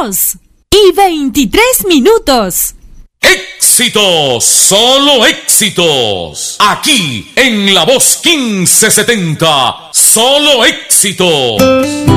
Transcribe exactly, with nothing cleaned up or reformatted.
dos y veintitrés minutos. ¡Éxitos! ¡Solo éxitos! Aquí en La Voz quince setenta, ¡solo éxitos!